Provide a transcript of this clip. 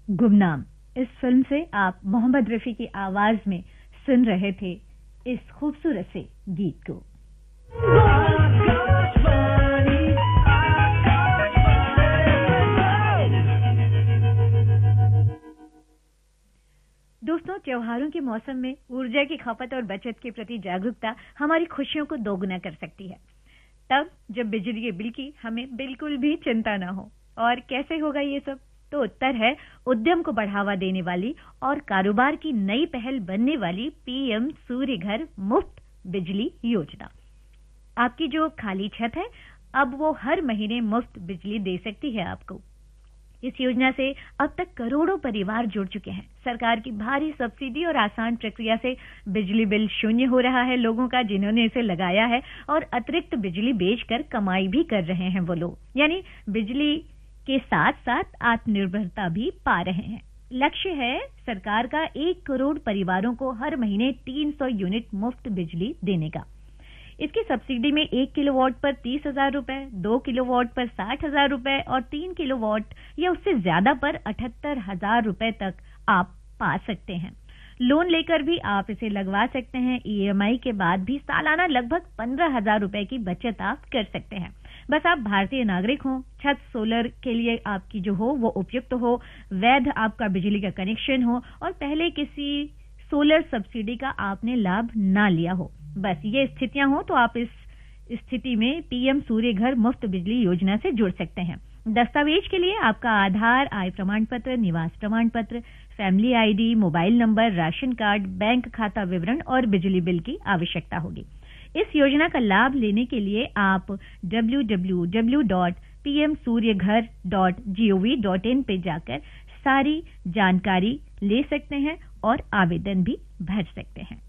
गुमनाम। इस फिल्म से आप मोहम्मद रफी की आवाज में सुन रहे थे इस खूबसूरत से गीत को। दोस्तों, त्योहारों के मौसम में ऊर्जा की खपत और बचत के प्रति जागरूकता हमारी खुशियों को दोगुना कर सकती है। तब जब बिजली के बिल की हमें बिल्कुल भी चिंता ना हो। और कैसे होगा ये सब? तो उत्तर है उद्यम को बढ़ावा देने वाली और कारोबार की नई पहल बनने वाली पीएम सूर्य घर मुफ्त बिजली योजना। आपकी जो खाली छत है, अब वो हर महीने मुफ्त बिजली दे सकती है आपको। इस योजना से अब तक करोड़ों परिवार जुड़ चुके हैं। सरकार की भारी सब्सिडी और आसान प्रक्रिया से बिजली बिल शून्य हो रहा है लोगों का, जिन्होंने इसे लगाया है, और अतिरिक्त बिजली बेचकर कमाई भी कर रहे हैं वो लोग। यानी बिजली के साथ साथ आत्मनिर्भरता भी पा रहे हैं। लक्ष्य है सरकार का 1 करोड़ परिवारों को हर महीने 300 यूनिट मुफ्त बिजली देने का। इसकी सब्सिडी में 1 किलोवाट पर 30,000 रुपए, 2 किलोवाट पर 60,000 रुपए और 3 किलोवाट या उससे ज्यादा पर 78,000 रुपए तक आप पा सकते हैं। लोन लेकर भी आप इसे लगवा सकते हैं। ईएमआई के बाद भी सालाना लगभग 15,000 रुपए की बचत आप कर सकते हैं। बस आप भारतीय नागरिक हो, छत सोलर के लिए आपकी जो हो वो उपयुक्त हो, वैध आपका बिजली का कनेक्शन हो और पहले किसी सोलर सब्सिडी का आपने लाभ ना लिया हो। बस ये स्थितियां हो तो आप इस स्थिति में पीएम सूर्य घर मुफ्त बिजली योजना से जुड़ सकते हैं। दस्तावेज के लिए आपका आधार, आय प्रमाण पत्र, निवास प्रमाण पत्र, family ID, mobile number, ration card, bank खाता विवरण और बिजली बिल की आवश्यकता होगी। इस योजना का लाभ लेने के लिए आप www.pmsuryaghar.gov.in पे जाकर सारी जानकारी ले सकते हैं और आवेदन भी भर सकते हैं।